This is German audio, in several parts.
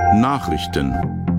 Nachrichten.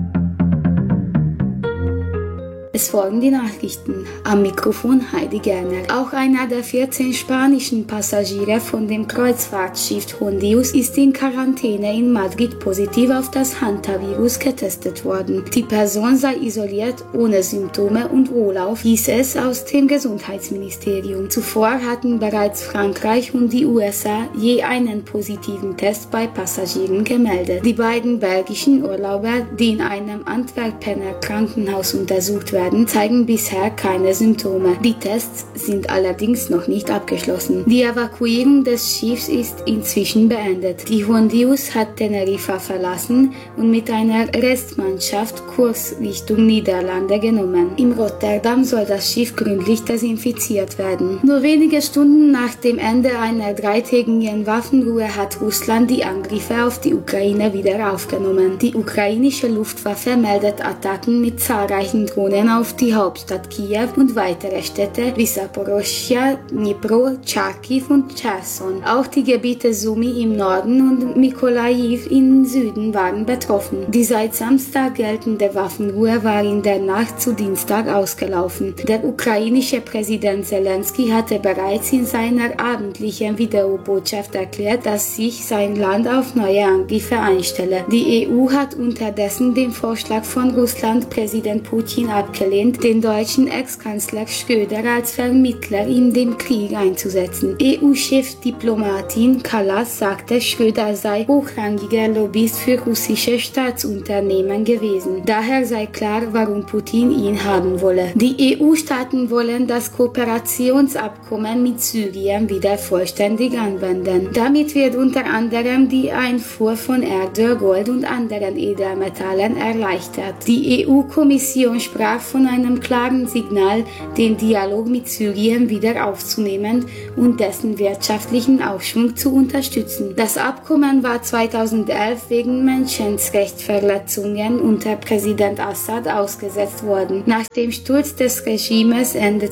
Es folgen die Nachrichten. Am Mikrofon Heidi Gerner. Auch einer der 14 spanischen Passagiere von dem Kreuzfahrtschiff Hondius ist in Quarantäne in Madrid positiv auf das Hantavirus getestet worden. Die Person sei isoliert, ohne Symptome und wohlauf, hieß es aus dem Gesundheitsministerium. Zuvor hatten bereits Frankreich und die USA je einen positiven Test bei Passagieren gemeldet. Die beiden belgischen Urlauber, die in einem Antwerpener Krankenhaus untersucht werden, zeigen bisher keine Symptome. Die Tests sind allerdings noch nicht abgeschlossen. Die Evakuierung des Schiffs ist inzwischen beendet. Die Hondius hat Teneriffa verlassen und mit einer Restmannschaft Kurs Richtung Niederlande genommen. In Rotterdam soll das Schiff gründlich desinfiziert werden. Nur wenige Stunden nach dem Ende einer dreitägigen Waffenruhe hat Russland die Angriffe auf die Ukraine wieder aufgenommen. Die ukrainische Luftwaffe meldet Attacken mit zahlreichen Drohnen auf die Hauptstadt Kiew und weitere Städte wie Saporoschja, Dnipro, Charkiw und Cherson. Auch die Gebiete Sumy im Norden und Mykolaiw im Süden waren betroffen. Die seit Samstag geltende Waffenruhe war in der Nacht zu Dienstag ausgelaufen. Der ukrainische Präsident Zelensky hatte bereits in seiner abendlichen Videobotschaft erklärt, dass sich sein Land auf neue Angriffe einstelle. Die EU hat unterdessen den Vorschlag von Russland Präsident Putin abgelehnt, den deutschen Ex-Kanzler Schröder als Vermittler in dem Krieg einzusetzen. EU-Chefdiplomatin Kallas sagte, Schröder sei hochrangiger Lobbyist für russische Staatsunternehmen gewesen. Daher sei klar, warum Putin ihn haben wolle. Die EU-Staaten wollen das Kooperationsabkommen mit Syrien wieder vollständig anwenden. Damit wird unter anderem die Einfuhr von Erdöl, Gold und anderen Edelmetallen erleichtert. Die EU-Kommission sprach von einem klaren Signal, den Dialog mit Syrien wieder aufzunehmen und dessen wirtschaftlichen Aufschwung zu unterstützen. Das Abkommen war 2011 wegen Menschenrechtsverletzungen unter Präsident Assad ausgesetzt worden. Nach dem Sturz des Regimes Ende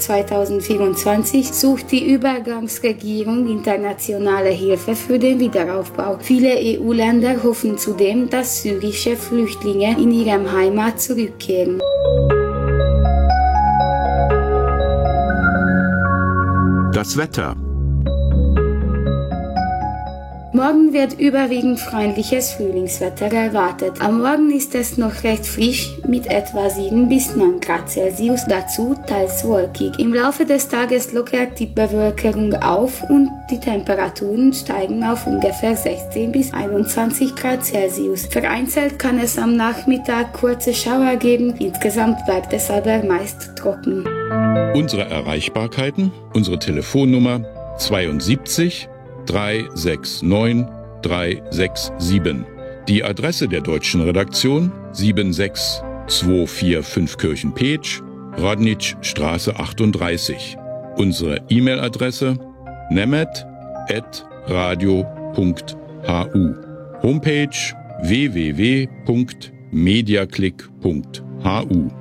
2024 sucht die Übergangsregierung internationale Hilfe für den Wiederaufbau. Viele EU-Länder hoffen zudem, dass syrische Flüchtlinge in ihre Heimat zurückkehren. Das Wetter. Morgen wird überwiegend freundliches Frühlingswetter erwartet. Am Morgen ist es noch recht frisch mit etwa 7 bis 9 Grad Celsius, dazu teils wolkig. Im Laufe des Tages lockert die Bewölkung auf und die Temperaturen steigen auf ungefähr 16 bis 21 Grad Celsius. Vereinzelt kann es am Nachmittag kurze Schauer geben, insgesamt bleibt es aber meist trocken. Unsere Erreichbarkeiten, unsere Telefonnummer 72 369 367. Die Adresse der deutschen Redaktion 76245 Kirchen-Petsch, Radnitzstraße 38. Unsere E-Mail-Adresse nemet@radio.hu. Homepage www.mediaclick.hu.